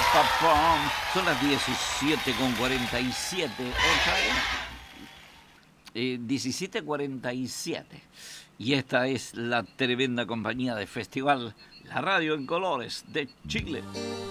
Papam. Son las 17:47. 17:47. Y esta es la tremenda compañía de festival, la radio en colores de Chile.